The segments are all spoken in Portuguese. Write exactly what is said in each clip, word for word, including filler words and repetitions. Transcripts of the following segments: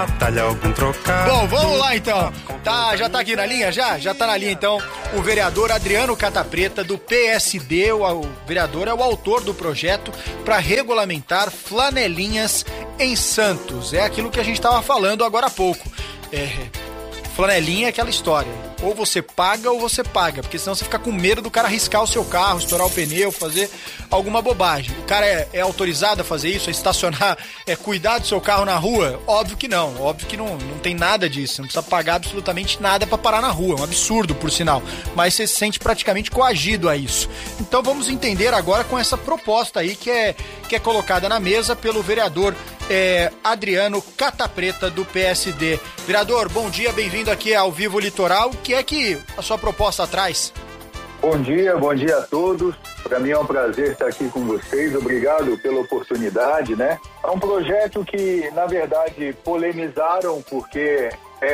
Bom, vamos lá então. Tá, já tá aqui na linha? Já? Já tá na linha então o vereador Adriano Catapreta, do P S D. O, o vereador é o autor do projeto para regulamentar flanelinhas em Santos. É aquilo que a gente tava falando agora há pouco. É, flanelinha é aquela história. Ou você paga ou você paga, porque senão você fica com medo do cara arriscar o seu carro, estourar o pneu, fazer alguma bobagem. O cara é, é autorizado a fazer isso, a estacionar, é cuidar do seu carro na rua? Óbvio que não, óbvio que não, não tem nada disso, não precisa pagar absolutamente nada para parar na rua, é um absurdo por sinal, mas você se sente praticamente coagido a isso. Então vamos entender agora com essa proposta aí que é, que é colocada na mesa pelo vereador É, Adriano Catapreta, do P S D. Vereador, bom dia, bem-vindo aqui ao Vivo Litoral. O que é que a sua proposta traz? Bom dia, bom dia a todos. Para mim é um prazer estar aqui com vocês. Obrigado pela oportunidade, né? É um projeto que, na verdade, polemizaram porque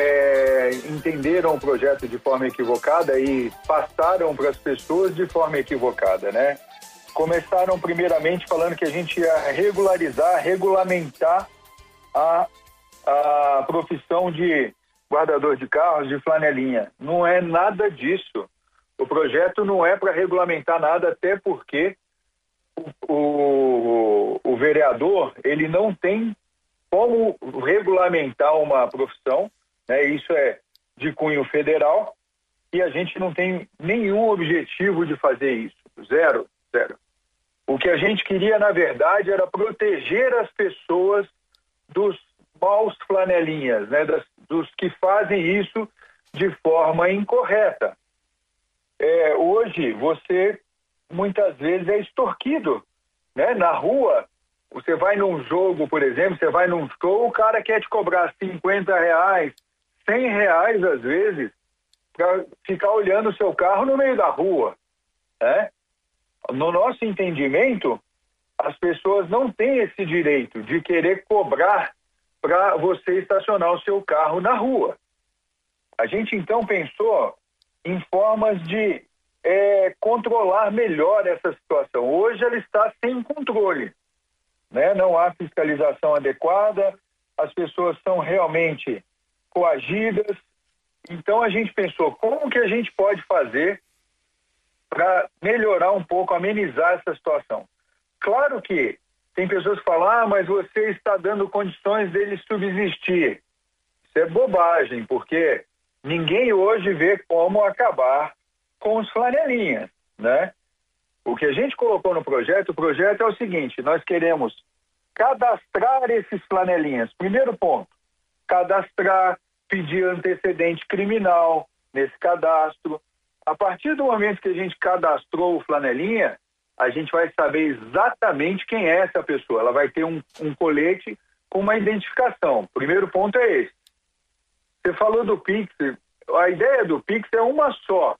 é, entenderam o projeto de forma equivocada e passaram para as pessoas de forma equivocada, né? Começaram primeiramente falando que a gente ia regularizar, regulamentar a, a profissão de guardador de carros, de flanelinha. Não é nada disso. O projeto não é para regulamentar nada, até porque o, o, o vereador, ele não tem como regulamentar uma profissão, né? Isso é de cunho federal, e a gente não tem nenhum objetivo de fazer isso. Zero, zero. O que a gente queria, na verdade, era proteger as pessoas dos maus flanelinhas, né? Das, dos que fazem isso de forma incorreta. É, hoje, você muitas vezes é extorquido, né? Na rua, você vai num jogo, por exemplo, você vai num show, o cara quer te cobrar cinquenta reais, cem reais às vezes, para ficar olhando o seu carro no meio da rua, né? No nosso entendimento, as pessoas não têm esse direito de querer cobrar para você estacionar o seu carro na rua. A gente então pensou em formas de é, controlar melhor essa situação. Hoje ela está sem controle, né? Não há fiscalização adequada, as pessoas são realmente coagidas. Então a gente pensou, como que a gente pode fazer para melhorar um pouco, amenizar essa situação? Claro que tem pessoas que falam, ah, mas você está dando condições dele subsistir. Isso é bobagem, porque ninguém hoje vê como acabar com os flanelinhas, né? O que a gente colocou no projeto, o projeto é o seguinte, nós queremos cadastrar esses flanelinhas. Primeiro ponto, cadastrar, pedir antecedente criminal nesse cadastro. A partir do momento que a gente cadastrou o flanelinha, a gente vai saber exatamente quem é essa pessoa. Ela vai ter um, um colete com uma identificação. O primeiro ponto é esse. Você falou do Pix. A ideia do Pix é uma só.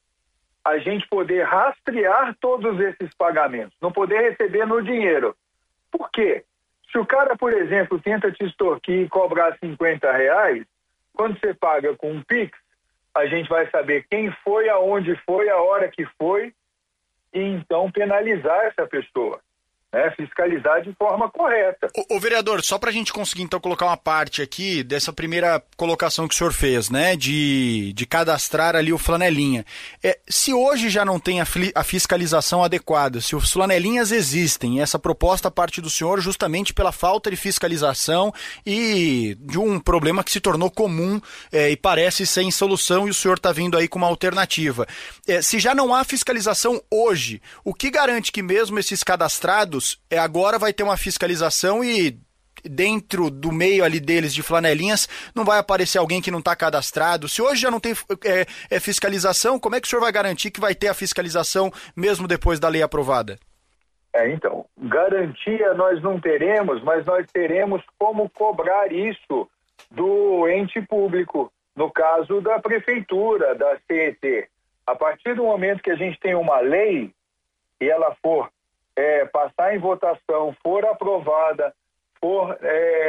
A gente poder rastrear todos esses pagamentos, não poder receber no dinheiro. Por quê? Se o cara, por exemplo, tenta te extorquir e cobrar cinquenta reais, quando você paga com um Pix, a gente vai saber quem foi, aonde foi, a hora que foi, e então penalizar essa pessoa, né? Fiscalizar de forma correta. Ô, ô vereador, só para a gente conseguir então colocar uma parte aqui dessa primeira colocação que o senhor fez, né, de, de cadastrar ali o flanelinha. É, se hoje já não tem a, a fiscalização adequada, se os flanelinhas existem, essa proposta parte do senhor justamente pela falta de fiscalização e de um problema que se tornou comum é, e parece sem solução, e o senhor está vindo aí com uma alternativa. É, se já não há fiscalização hoje, o que garante que mesmo esses cadastrados é, agora vai ter uma fiscalização e dentro do meio ali deles de flanelinhas não vai aparecer alguém que não está cadastrado? Se hoje já não tem é, é, fiscalização, como é que o senhor vai garantir que vai ter a fiscalização mesmo depois da lei aprovada? É, então, garantia nós não teremos, mas nós teremos como cobrar isso do ente público, no caso da prefeitura, da C E T. A partir do momento que a gente tem uma lei e ela for É, passar em votação, for aprovada, for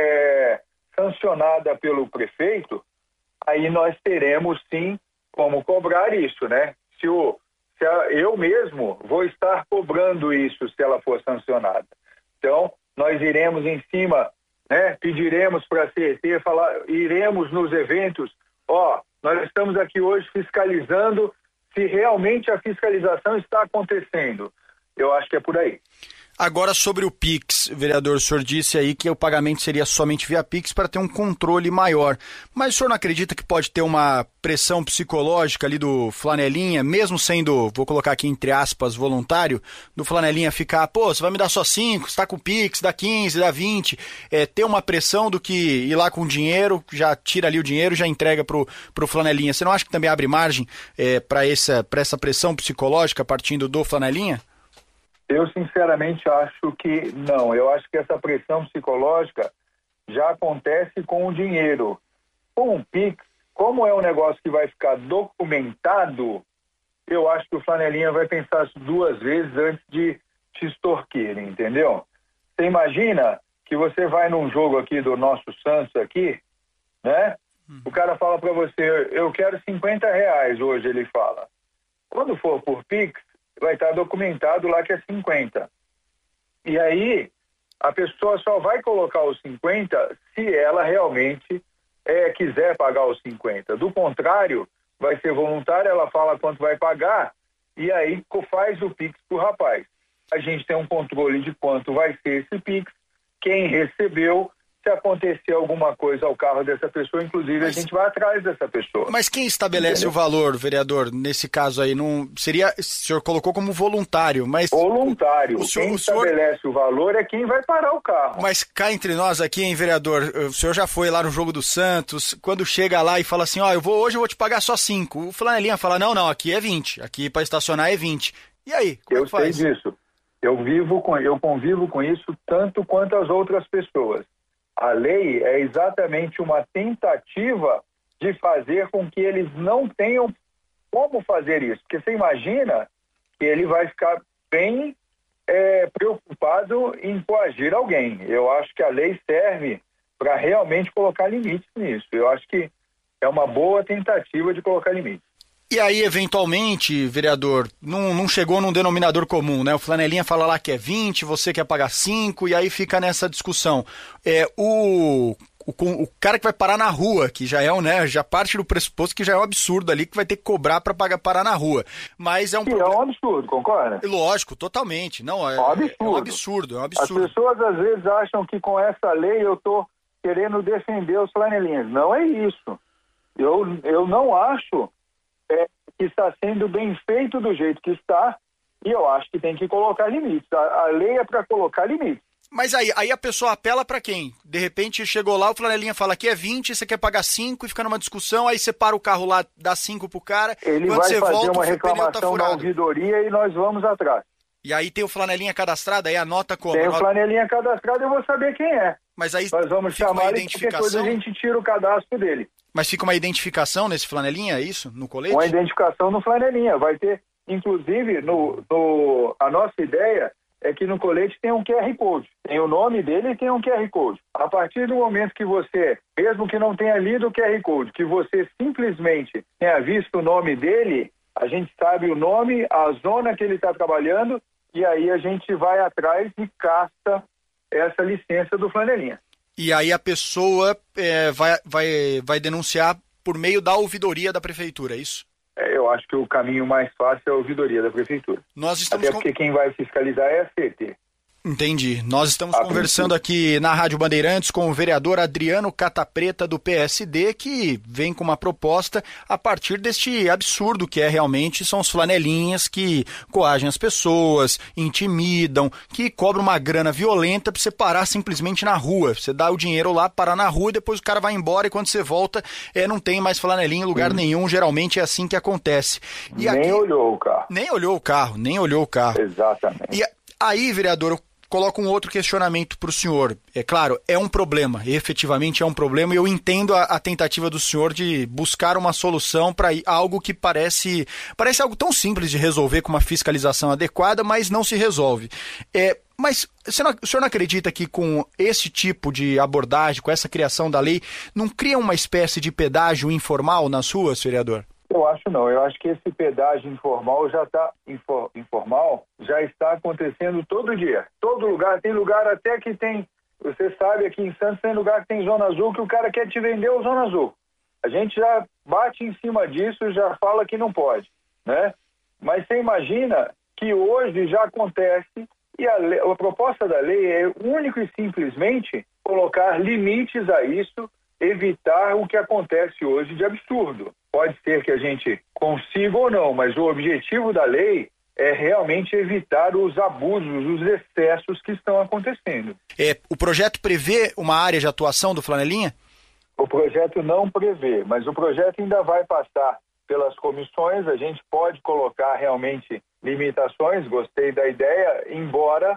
é, sancionada pelo prefeito, aí nós teremos sim como cobrar isso, né? Se, o, se a, eu mesmo vou estar cobrando isso se ela for sancionada. Então, nós iremos em cima né? Pediremos para a C E T, falar, iremos nos eventos, ó, nós estamos aqui hoje fiscalizando se realmente a fiscalização está acontecendo. Eu acho que é por aí. Agora, sobre o Pix, vereador, o senhor disse aí que o pagamento seria somente via Pix para ter um controle maior. Mas o senhor não acredita que pode ter uma pressão psicológica ali do Flanelinha, mesmo sendo, vou colocar aqui entre aspas, voluntário, do Flanelinha ficar, pô, você vai me dar só cinco, você está com o Pix, dá quinze, dá vinte, é, ter uma pressão do que ir lá com dinheiro, já tira ali o dinheiro, já entrega pro, pro Flanelinha. Você não acha que também abre margem é, para essa, para essa pressão psicológica partindo do Flanelinha? Eu, sinceramente, acho que não. Eu acho que essa pressão psicológica já acontece com o dinheiro. Com o Pix, como é um negócio que vai ficar documentado, eu acho que o Flanelinha vai pensar duas vezes antes de te extorquir, entendeu? Você imagina que você vai num jogo aqui do nosso Santos aqui, né? Uhum. O cara fala para você, eu quero cinquenta reais hoje, ele fala. Quando for por Pix, vai estar documentado lá que é cinquenta. E aí, a pessoa só vai colocar os cinquenta se ela realmente é, quiser pagar os cinquenta. Do contrário, vai ser voluntária, ela fala quanto vai pagar e aí faz o Pix pro rapaz. A gente tem um controle de quanto vai ser esse Pix, quem recebeu, se acontecer alguma coisa ao carro dessa pessoa, inclusive mas, a gente vai atrás dessa pessoa. Mas quem estabelece Entendeu? o valor, vereador, nesse caso aí? Não seria, o senhor colocou como voluntário, mas... Voluntário. O senhor, quem o senhor... estabelece o valor é quem vai parar o carro. Mas cá entre nós aqui, hein, vereador, o senhor já foi lá no jogo do Santos, quando chega lá e fala assim, ó, oh, eu vou hoje eu vou te pagar só cinco. O Flanelinha fala, não, não, aqui é vinte, aqui para estacionar é vinte. E aí, como eu é que faz? sei disso. Eu, vivo com, eu convivo com isso tanto quanto as outras pessoas. A lei é exatamente uma tentativa de fazer com que eles não tenham como fazer isso. Porque você imagina que ele vai ficar bem é, preocupado em coagir alguém. Eu acho que a lei serve para realmente colocar limites nisso. Eu acho que é uma boa tentativa de colocar limites. E aí, eventualmente, vereador, não, não chegou num denominador comum, né? O Flanelinha fala lá que é vinte, você quer pagar cinco, e aí fica nessa discussão. É, o, o, o cara que vai parar na rua, que já é um, né? Já parte do pressuposto que já é um absurdo ali, que vai ter que cobrar para pagar parar na rua. Mas é um que problema... é um absurdo, concorda? Lógico, totalmente. Não, é, é, um absurdo. é um absurdo, é um absurdo. As pessoas às vezes acham que com essa lei eu tô querendo defender os flanelinhas. Não é isso. Eu, eu não acho... É, que está sendo bem feito do jeito que está, e eu acho que tem que colocar limites. A, a lei é para colocar limites. Mas aí, aí a pessoa apela para quem? De repente chegou lá, o Flanelinha fala que é vinte, você quer pagar cinco e fica numa discussão, aí você para o carro lá, dá cinco pro cara. Ele quando vai você fazer volta, uma o pneu reclamação tá furado. na ouvidoria e nós vamos atrás. E aí tem o Flanelinha cadastrado, aí anota como? Tem o Anota... Flanelinha cadastrado, eu vou saber quem é. Mas aí nós vamos chamar ele, qualquer coisa a gente tira o cadastro dele. Mas fica uma identificação nesse Flanelinha, é isso? No colete? Uma identificação no Flanelinha. Vai ter, inclusive, no, no, a nossa ideia é que no colete tem um Q R Code. Tem o nome dele e tem um Q R Code. A partir do momento que você, mesmo que não tenha lido o Q R Code, que você simplesmente tenha visto o nome dele, a gente sabe o nome, a zona que ele está trabalhando, e aí a gente vai atrás e casta essa licença do Flanelinha. E aí a pessoa é, vai, vai, vai denunciar por meio da ouvidoria da prefeitura, é isso? É, eu acho que o caminho mais fácil é a ouvidoria da prefeitura. Nós estamos Até porque com... quem vai fiscalizar é a C E T. Entendi. Nós estamos a conversando princípio. aqui na Rádio Bandeirantes com o vereador Adriano Catapreta do P S D, que vem com uma proposta a partir deste absurdo que é realmente, são os flanelinhas que coagem as pessoas, intimidam, que cobram uma grana violenta pra você parar simplesmente na rua. Você dá o dinheiro lá, parar na rua e depois o cara vai embora e quando você volta é, não tem mais flanelinha em lugar hum. nenhum. Geralmente é assim que acontece. E nem aqui... olhou o carro. Nem olhou o carro, nem olhou o carro. Exatamente. E aí, vereador, eu coloco um outro questionamento para o senhor. É claro, é um problema, efetivamente é um problema, e eu entendo a, a tentativa do senhor de buscar uma solução para algo que parece, parece algo tão simples de resolver com uma fiscalização adequada, mas não se resolve. É, mas você não, o senhor não acredita que com esse tipo de abordagem, com essa criação da lei, não cria uma espécie de pedágio informal nas ruas, vereador? Eu acho não, eu acho que esse pedágio informal já está infor, informal já está acontecendo todo dia. Todo lugar, tem lugar até que tem Você sabe, aqui em Santos tem lugar que tem Zona Azul que o cara quer te vender o Zona Azul. A gente já bate em cima disso, já fala que não pode, né? Mas você imagina que hoje já acontece e a, lei, a proposta da lei é único e simplesmente colocar limites a isso, evitar o que acontece hoje de absurdo. Pode ser que a gente consiga ou não, mas o objetivo da lei é realmente evitar os abusos, os excessos que estão acontecendo. É, o projeto prevê uma área de atuação do Flanelinha? O projeto não prevê, mas o projeto ainda vai passar pelas comissões, a gente pode colocar realmente limitações, gostei da ideia, embora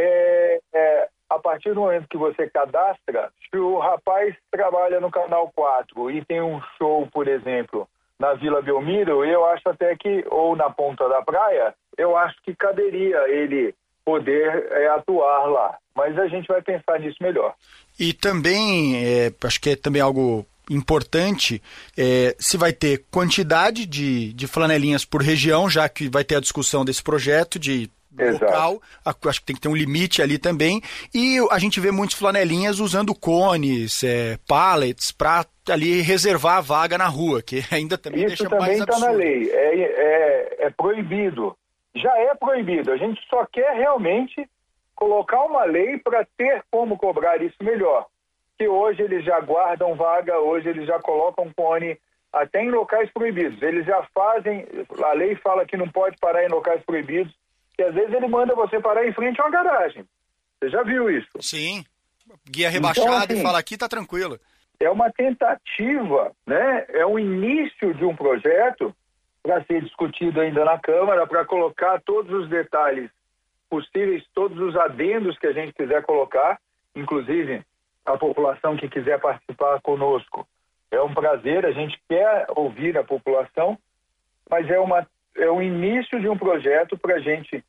é, é, a partir do momento que você cadastra, se o rapaz trabalha no Canal quatro e tem um show, por exemplo, na Vila Belmiro, eu acho até que, ou na Ponta da Praia, eu acho que caberia ele poder é, atuar lá. Mas a gente vai pensar nisso melhor. E também, é, acho que é também algo importante, é, se vai ter quantidade de, de flanelinhas por região, já que vai ter a discussão desse projeto de Exato. Local, acho que tem que ter um limite ali também, e a gente vê muitos flanelinhas usando cones, é, pallets, para ali reservar a vaga na rua, que ainda também Isso deixa também mais absurdo. Isso também está na lei, é, é, é proibido, já é proibido, a gente só quer realmente colocar uma lei para ter como cobrar isso melhor, que hoje eles já guardam vaga, hoje eles já colocam cone, até em locais proibidos, eles já fazem, a lei fala que não pode parar em locais proibidos, que às vezes ele manda você parar em frente a uma garagem. Você já viu isso? Sim. Guia rebaixado então, assim, e fala aqui tá tranquilo. É uma tentativa, né? É o início de um projeto para ser discutido ainda na Câmara, para colocar todos os detalhes possíveis, todos os adendos que a gente quiser colocar, inclusive a população que quiser participar conosco. É um prazer, a gente quer ouvir a população, mas é uma é o início de um projeto para a gente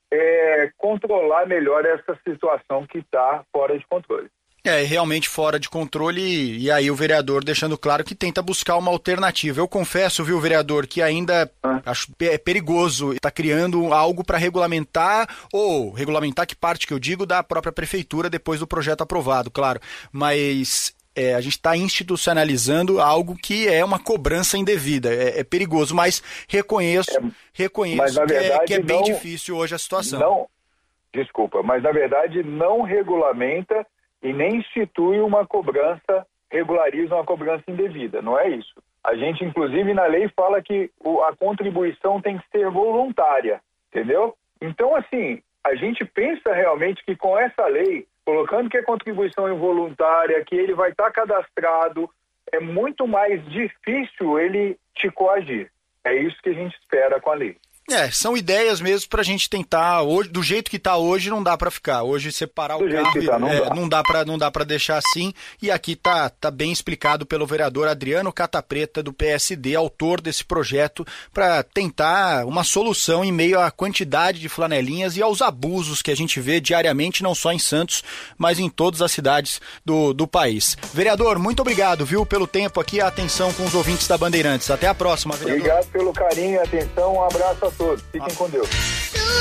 é, controlar melhor essa situação que está fora de controle. É, realmente fora de controle, e aí o vereador deixando claro que tenta buscar uma alternativa. Eu confesso, viu, vereador, que ainda ah. acho é perigoso estar tá criando algo para regulamentar, ou regulamentar que parte que eu digo da própria prefeitura depois do projeto aprovado, claro, mas... É, a gente está institucionalizando algo que é uma cobrança indevida, é, é perigoso, mas reconheço, é, reconheço mas, que, verdade, é, que é bem não, difícil hoje a situação. Não, desculpa, mas na verdade não regulamenta e nem institui uma cobrança, regulariza uma cobrança indevida, não é isso. A gente, inclusive, na lei fala que o, a contribuição tem que ser voluntária, entendeu? Então, assim, a gente pensa realmente que com essa lei, colocando que é contribuição involuntária, que ele vai estar cadastrado, é muito mais difícil ele te coagir. É isso que a gente espera com a lei. É, são ideias mesmo pra gente tentar, hoje, do jeito que tá hoje, não dá pra ficar. Hoje separar do o carro, tá, não, é, dá. não dá pra, não dá pra deixar assim, e aqui tá, tá bem explicado pelo vereador Adriano Catapreta, do P S D, autor desse projeto, pra tentar uma solução em meio à quantidade de flanelinhas e aos abusos que a gente vê diariamente, não só em Santos, mas em todas as cidades do, do país. Vereador, muito obrigado, viu, pelo tempo aqui, a atenção com os ouvintes da Bandeirantes. Até a próxima, vereador. Obrigado pelo carinho e atenção, um abraço a todos. Fiquem ah. com Deus.